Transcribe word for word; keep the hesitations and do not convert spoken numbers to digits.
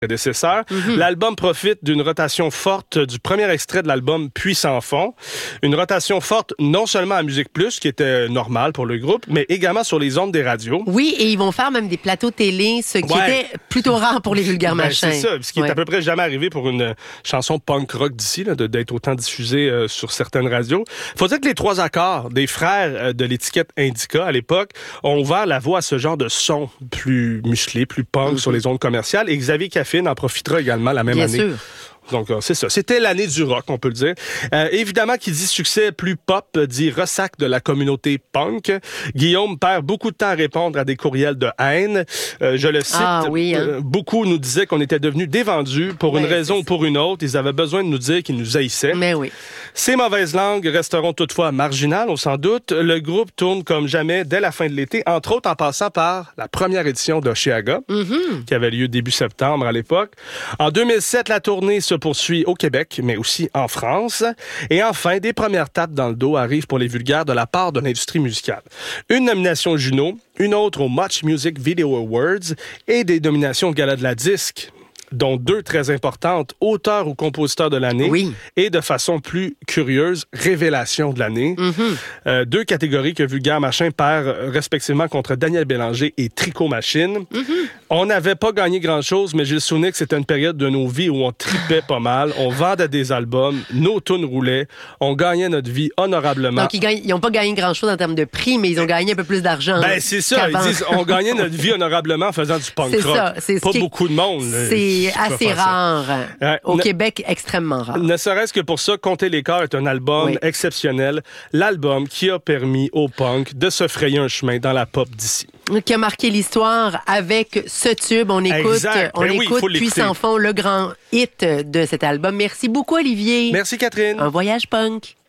prédécesseur. Mm-hmm. L'album profite d'une rotation forte du premier extrait de l'album Puits sans fond. Une rotation forte non seulement à Musique Plus, qui était normale pour le groupe, mais également sur les ondes des radios. Oui, et ils vont faire même des plateaux télé, ce qui ouais. était plutôt rare pour les Vulgaires ben, Machins. C'est ça, ce qui ouais. est à peu près jamais arrivé pour une chanson punk rock d'ici, là, de, d'être autant diffusée euh, sur certaines radios. Faut dire que les trois accords des frères euh, de l'étiquette Indica à l'époque ont ouvert la voie à ce genre de son plus musclé, plus punk mm-hmm. sur les ondes commerciales. Et Xavier Caffin en profitera également la même Bien année. Sûr. Donc, c'est ça. C'était l'année du rock, on peut le dire. Euh, évidemment, qui dit succès plus pop, dit ressac de la communauté punk. Guillaume perd beaucoup de temps à répondre à des courriels de haine. Euh, je le cite. Ah, oui, hein? euh, beaucoup nous disaient qu'on était devenus des vendus pour une Mais raison ou pour une autre. Ils avaient besoin de nous dire qu'ils nous haïssaient. Mais oui. Ces mauvaises langues resteront toutefois marginales, on s'en doute. Le groupe tourne comme jamais dès la fin de l'été, entre autres en passant par la première édition d'Oshéaga, mm-hmm. qui avait lieu début septembre à l'époque. En deux mille sept, la tournée se poursuit au Québec, mais aussi en France. Et enfin, des premières tapes dans le dos arrivent pour les Vulgaires de la part de l'industrie musicale. Une nomination Juno, une autre au Much Music Video Awards et des nominations au Gala de la Disque, dont deux très importantes, auteur ou compositeur de l'année, oui. et de façon plus curieuse, révélation de l'année. Mm-hmm. Euh, deux catégories que Vulgaires Machins perd respectivement contre Daniel Bélanger et Tricot Machine. Mm-hmm. On n'avait pas gagné grand-chose, mais j'ai le souvenir que c'était une période de nos vies où on tripait pas mal, on vendait des albums, nos tunes roulaient, on gagnait notre vie honorablement. Donc, ils n'ont pas gagné grand-chose en termes de prix, mais ils ont gagné un peu plus d'argent. Ben, c'est ça. Qu'avant. Ils disent, on gagnait notre vie honorablement en faisant du punk c'est rock. Ça, c'est pas ce beaucoup de monde. C'est assez rare. Ouais. Au ne, Québec, extrêmement rare. Ne serait-ce que pour ça, Compter l'écart est un album oui. exceptionnel. L'album qui a permis au punk de se frayer un chemin dans la pop d'ici. Qui a marqué l'histoire avec ce tube. On écoute, exact. on ben écoute oui, Puits sans fond, le grand hit de cet album. Merci beaucoup, Olivier. Merci, Catherine. Un voyage punk.